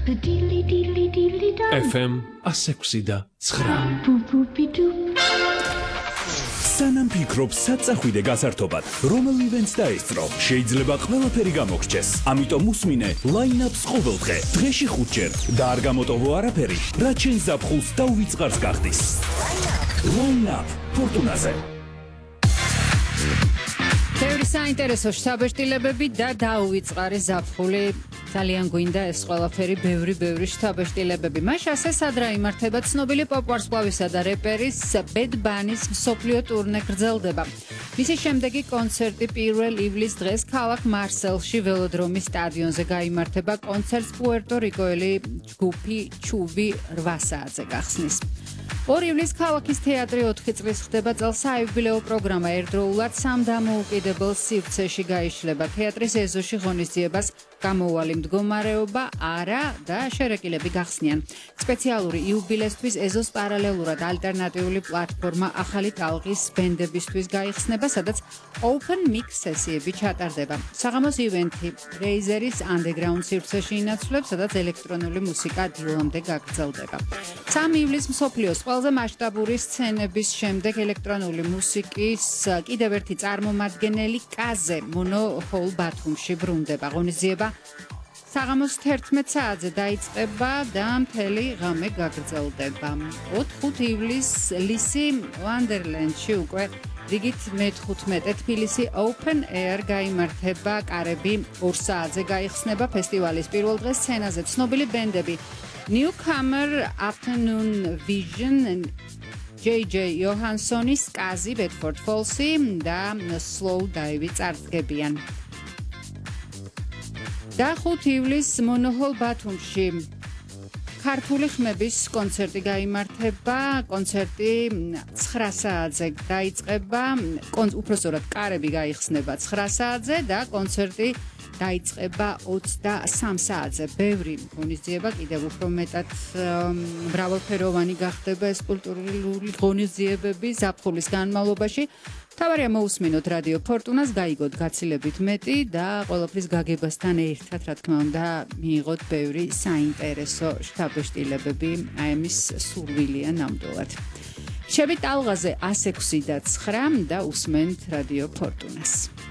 FM 106.9 სანამ ფიქრობ საწახვიდე გასართობად, რომელ ივენტს დაესწრო, შეიძლება ყველაფერი გამოგრჩეს. ამიტომ უსმინე line-up-ს ყოველდღე, დღეში 5 ჯერ და არ გამოტოვო არაფერი, რაც შენ ზაფხულს და უვიწყარს გახდის. Line-up ფორტუნაზე. ბევრი საინტერესო შთაბეჭდილებები და დაუვიწყარი ზაფხული. ძალიან გვინდა ეს ყველაფერი, ბევრი შთაბეჭდილებები. მაშ ასე სად რა იმართება ცნობილი პოპ-ვარსკვლავისა და რეპერის Bad Bunny-ის მსოფლიო ტურნე გრძელდება. მისი შემდეგი კონცერტი 1 ივლისს დღეს ქალაქ მარსელში ველოდრომის სტადიონზე გაიმართება. კონცერტს პუერტო-რიკოელი ჯგუფი ჩუვი 8 საათზე გახსნის. 2 ივლისს ქალაქის თეატრი 4 წლის ხდება წელს საიუბილეო პროგრამა ერთდროულად 3 დამოუკიდებელ სივრცეში გაიშლება. თეატრის ეზოში ღონისძიებას გამოუვალი მდგომარეობა არა და შერეკილები გახსნიან. სპეციალური იუბილესთვის ეზოს პარალელურად ალტერნატიული პლატფორმა ახალი ტალღის ბენდებისთვის გაიხსნება, სადაც open mix სესიები ჩატარდება. საღამოს ივენთი რეიზერის underground სივრცეში ინაცვლებს, სადაც ელექტრონული მუსიკა დილამდე გაგრძელდება. 3 ივლისს მსოფლიოს ყველაზე მასშტაბური სცენების შემდეგ ელექტრონული მუსიკის კიდევ ერთი წარმომადგენელი კაზე მონო ჰოლ ბათუმში ბრუნდება. ღონისძიება საღამოს 11 საათზე დაიწყება და მთელი ღამე გაგრძელდება. 4 ივლისს ლისი ვანდერლენდში უკვე რიგით მე-15 თბილისი Open Air გაიმართება. კარები 2 საათზე გაიხსნება. ფესტივალის პირველ დღეს სცენაზე ცნობილი ბენდები Newcomer, Afternoon Vision, JJ Johanssonis, Kazi, Bedford Falls-ი და Slow Dive წარდგებიან. და 5 ივლისს მონოჰოლ ბათუმში ქართული ხმების კონცერტი გაიმართება. კონცერტი 9 საათზე დაიწყება. უпростоრად კარები გაიხსნება 9 საათზე და კონცერტი დაიწყება 23 საათზე. ბევრი ღონისძიება, კიდევ უფრო მეტად მრავალფეროვანი გახდება ეს კულტურული ღონისძიებები ზაფხულის განმავლობაში. თავარია მოусმინოთ რადიო ფორტუნას, გაიგოთ გაცილებით მეტი და ყველაფრის გაგებასთან ერთად, რა თქმა უნდა, მიიღოთ ბევრი საინტერესო შთაბეჭდილებები. აი ამის სურვილია ნამდვილად. შევით ალღაზე 106.9 და უსმენთ რადიო ფორტუნას.